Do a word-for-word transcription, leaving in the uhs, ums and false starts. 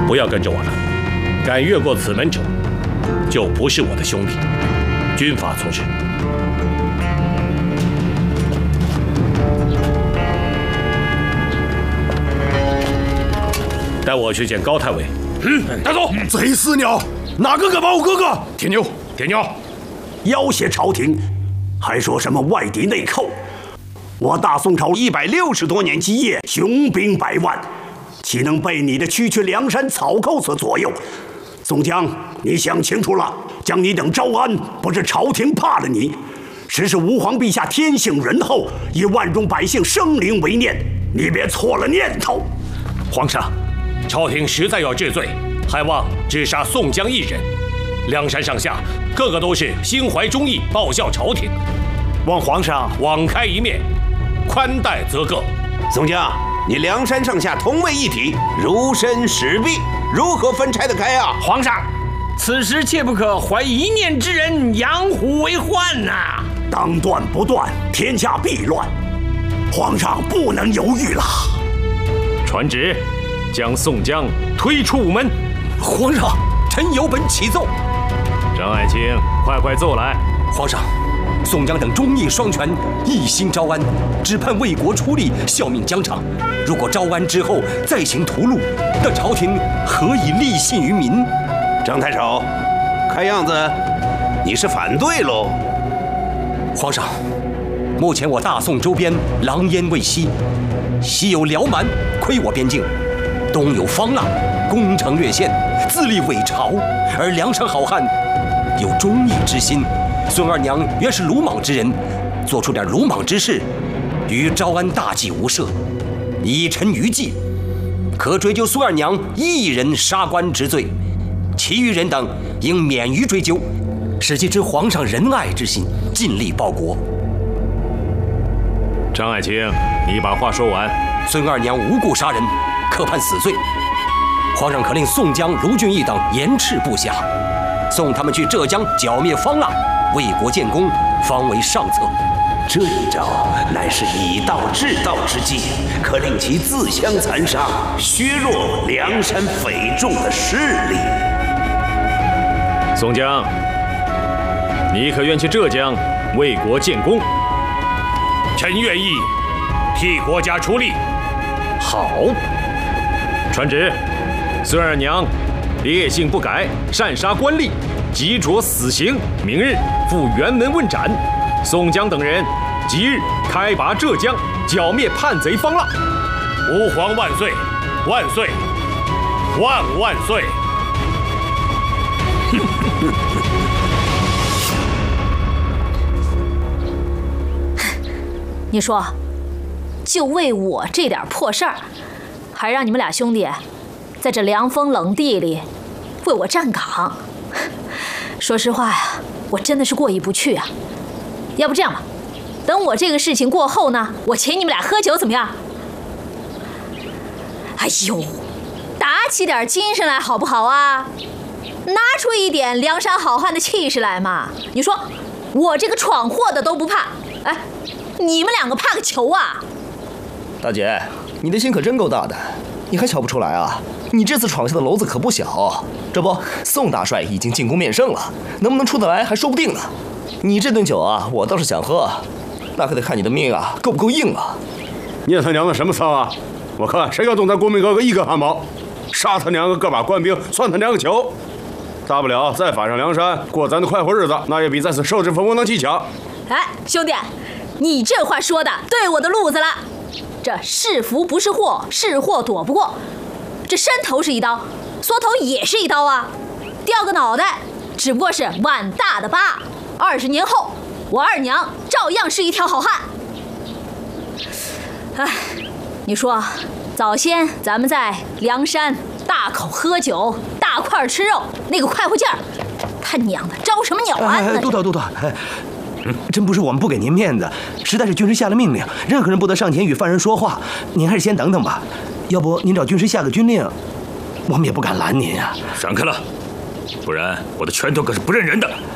不要跟着我了。敢越过此门者，就不是我的兄弟。军法从事。带我去见高太尉。 嗯，带走。贼死鸟！哪个敢把我哥哥？ 铁牛，铁牛， 要挟朝廷，还说什么外敌内寇？我大宋朝一百六十多年基业，雄兵百万，岂能被你的区区梁山草寇所左右？宋江，你想清楚了，将你等招安，不是朝廷怕了你，实是吾皇陛下天性仁厚，以万众百姓生灵为念，你别错了念头。 皇上，朝廷实在要治罪，还望只杀宋江一人。梁山上下个个都是心怀忠义，报效朝廷，望皇上网开一面，宽待则个。 宋江，你梁山上下同为一体，如身使臂，如何分拆得开啊？ 皇上，此时切不可怀一念之人，养虎为患呐、啊！ 当断不断，天下必乱。皇上不能犹豫了。 传旨，将宋江推出午门。 皇上，臣有本启奏。 张爱卿，快快奏来。 皇上，宋江等忠义双全，一心招安，只盼为国出力，效命疆场。如果招安之后再行屠戮，那朝廷何以立信于民？ 张太守，看样子你是反对喽。 皇上，目前我大宋周边狼烟未息，西有辽蛮窥我边境，东有方腊攻城略县，自立伪朝，而梁山好汉有忠义之心。孙二娘原是鲁莽之人，做出点鲁莽之事，与招安大计无涉。以臣愚计，可追究孙二娘一人杀官之罪，其余人等应免于追究，使其知皇上仁爱之心，尽力报国。 张爱卿，你把话说完。 孙二娘无故杀人，可判死罪。皇上可令宋江、卢俊义等严斥部下，送他们去浙江剿灭方腊，为国建功，方为上策。 这一招乃是以道治道之计，可令其自相残杀，削弱梁山匪众的势力。 宋江，你可愿去浙江为国建功？臣愿意替国家出力。好，传旨，孙二娘烈性不改，擅杀官吏，即着死刑，明日赴辕门问斩。宋江等人即日开拔浙江，剿灭叛贼方腊。吾皇万岁！万岁！万万岁！ 你说，就为我这点破事儿，还让你们俩兄弟在这凉风冷地里为我站岗？说实话呀，我真的是过意不去啊。要不这样吧，等我这个事情过后呢，我请你们俩喝酒怎么样？哎呦，打起点精神来好不好啊？拿出一点梁山好汉的气势来嘛！你说我这个闯祸的都不怕，哎，你们两个怕个球啊！ 大姐，你的心可真够大的，你还瞧不出来啊？你这次闯下的篓子可不小，这不，宋大帅已经进宫面圣了，能不能出得来还说不定呢。你这顿酒啊，我倒是想喝，那可得看你的命啊，够不够硬啊！ 念他娘的什么骚啊！我看谁敢动咱公明哥哥一根汗毛，杀他娘个个把官兵，算他娘个球！大不了再返上梁山，过咱的快活日子，那也比在此受之风光能气强。 哎，兄弟，你这话说的对我的路子了。这是福不是祸，是祸躲不过。这山头是一刀，缩头也是一刀啊，掉个脑袋只不过是碗大的疤。二十年后，我二娘照样是一条好汉。哎，你说，早先咱们在梁山大口喝酒，大块吃肉，那个快活劲儿，他娘的招什么鸟安呢？ 哎，督导督导，哎，真不是我们不给您面子，实在是军师下了命令，任何人不得上前与犯人说话。您还是先等等吧，要不您找军师下个军令，我们也不敢拦您啊。 闪开了，不然我的拳头可是不认人的。